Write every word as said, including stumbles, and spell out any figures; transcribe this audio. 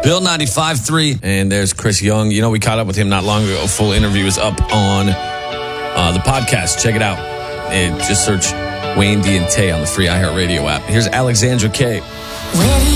Bill ninety-five three. And there's Chris Young. You know, we caught up with him not long ago. A full interview is up on uh, the podcast. Check it out. And just search Wayne D and Tay on the free iHeartRadio app. Here's Alexandra K.